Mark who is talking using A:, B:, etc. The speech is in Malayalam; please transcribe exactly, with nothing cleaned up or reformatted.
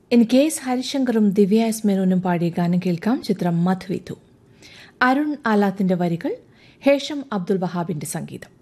A: In K S ഹരിശങ്കറും Divya S മേനോനും പാടിയ ഗാനം കേൾക്കാം. ചിത്രം മധുവിധു. അരുൺ ആലാത്തിന്റെ വരികൾ, ഹേഷം അബ്ദുൽ വഹാബിന്റെ സംഗീതം.